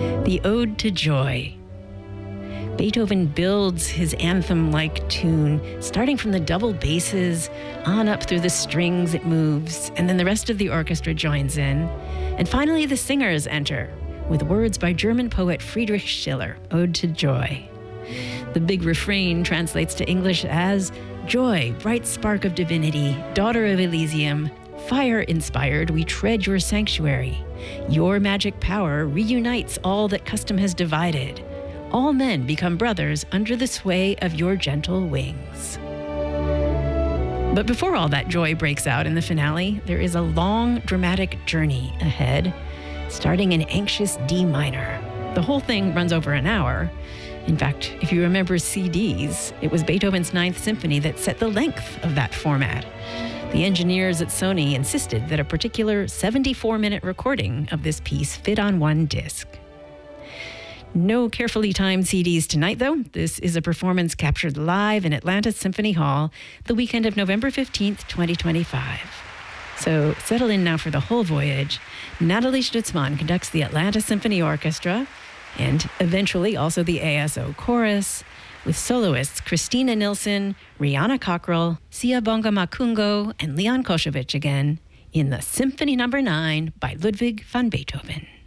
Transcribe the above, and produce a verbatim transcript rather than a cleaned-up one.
the Ode to Joy. Beethoven builds his anthem-like tune, starting from the double basses, on up through the strings it moves, and then the rest of the orchestra joins in. And finally, the singers enter, with words by German poet Friedrich Schiller, Ode to Joy. The big refrain translates to English as, "Joy, bright spark of divinity, daughter of Elysium, fire-inspired, we tread your sanctuary. Your magic power reunites all that custom has divided. All men become brothers under the sway of your gentle wings." But before all that joy breaks out in the finale, there is a long, dramatic journey ahead, starting in anxious D minor. The whole thing runs over an hour. In fact, if you remember C Ds, it was Beethoven's Ninth Symphony that set the length of that format. The engineers at Sony insisted that a particular seventy-four minute recording of this piece fit on one disc. No carefully timed C Ds tonight, though. This is a performance captured live in Atlanta Symphony Hall the weekend of November fifteenth, twenty twenty-five. So settle in now for the whole voyage. Natalie Stutzmann conducts the Atlanta Symphony Orchestra and eventually also the A S O Chorus, with soloists Christina Nilsson, Rihanna Cockrell, Sia Bonga Makungo, and Leon Koshevich again in the Symphony Number nine by Ludwig van Beethoven.